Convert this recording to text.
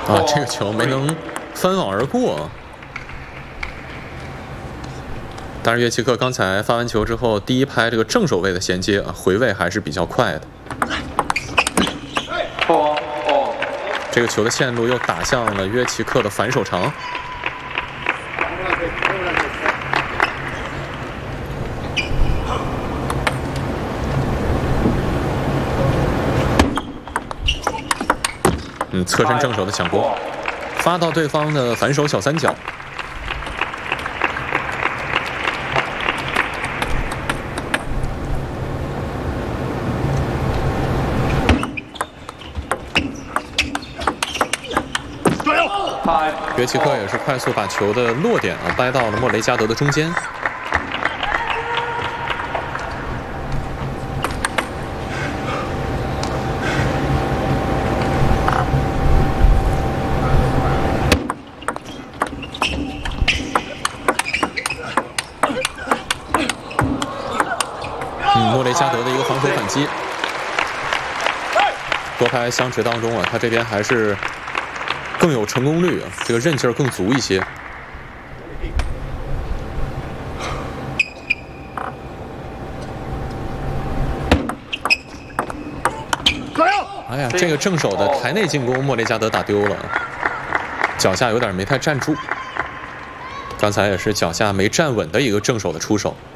啊，这个球没能翻网而过。但是约奇克刚才发完球之后，第一拍这个正手位的衔接啊，回位还是比较快的。这个球的线路又打向了约奇克的反手长。侧身正手的抢攻，发到对方的反手小三角。约奇克也是快速把球的落点掰到了莫雷加德的中间。莫雷加德的一个防守反击，多拍相持当中他这边还是更有成功率这个韧劲儿更足一些。哎呀，这个正手的台内进攻，莫雷加德打丢了，脚下有点没太站住。刚才也是脚下没站稳的一个正手的出手。